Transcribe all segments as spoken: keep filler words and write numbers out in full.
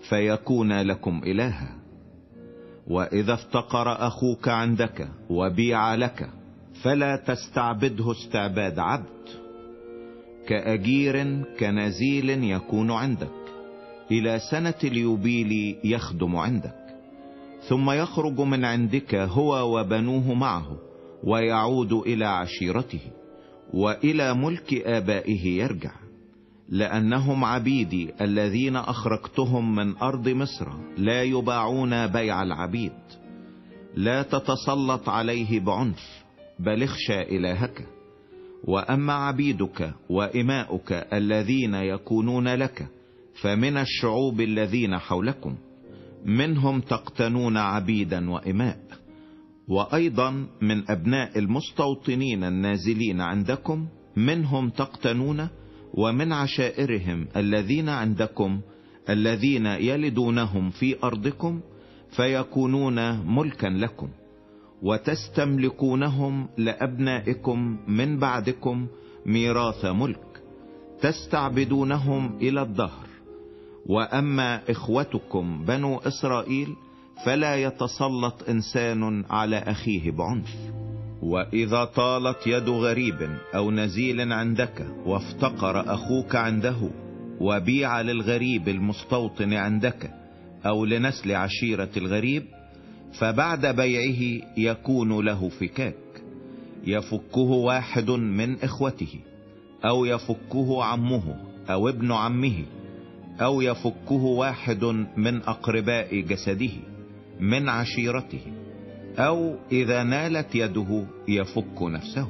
فيكون لكم إلها. وإذا افتقر أخوك عندك وبيع لك فلا تستعبده استعباد عبد، كأجير كنزيل يكون عندك إلى سنة اليوبيل يخدم عندك، ثم يخرج من عندك هو وبنوه معه ويعود إلى عشيرته وإلى ملك آبائه يرجع، لأنهم عبيدي الذين أخرجتهم من أرض مصر، لا يباعون بيع العبيد. لا تتسلط عليه بعنف، بل اخشى إلهك. وأما عبيدك وإماؤك الذين يكونون لك فمن الشعوب الذين حولكم، منهم تقتنون عبيدا وإماء، وأيضا من أبناء المستوطنين النازلين عندكم منهم تقتنون، ومن عشائرهم الذين عندكم الذين يلدونهم في أرضكم فيكونون ملكا لكم، وتستملكونهم لأبنائكم من بعدكم ميراث ملك، تستعبدونهم إلى الدهر. وأما إخوتكم بنو إسرائيل فلا يتسلط إنسان على أخيه بعنف. وإذا طالت يد غريب أو نزيل عندك وافتقر أخوك عنده وبيع للغريب المستوطن عندك أو لنسل عشيرة الغريب، فبعد بيعه يكون له فكاك، يفكه واحد من إخوته، أو يفكه عمه أو ابن عمه، أو يفكه واحد من أقرباء جسده من عشيرته، أو إذا نالت يده يفك نفسه،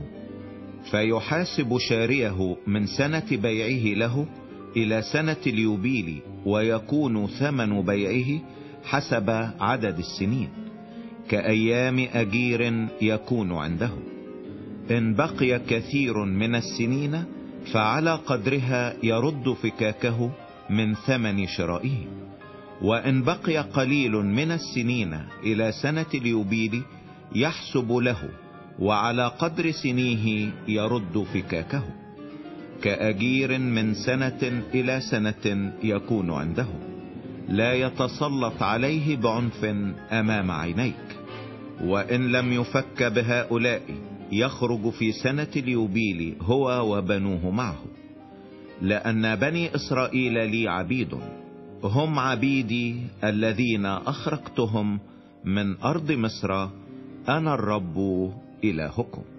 فيحاسب شاريه من سنة بيعه له إلى سنة اليوبيل، ويكون ثمن بيعه حسب عدد السنين كأيام أجير يكون عنده. إن بقي كثير من السنين فعلى قدرها يرد فكاكه من ثمن شرائه. وإن بقي قليل من السنين إلى سنة اليوبيل يحسب له، وعلى قدر سنيه يرد فكاكه، كأجير من سنة إلى سنة يكون عنده، لا يتسلط عليه بعنف أمام عينيك. وإن لم يفك بهؤلاء يخرج في سنة اليوبيل هو وبنوه معه، لأن بني إسرائيل لي عبيد، هم عبيدي الذين أخرجتهم من أرض مصر، أنا الرب إلهكم.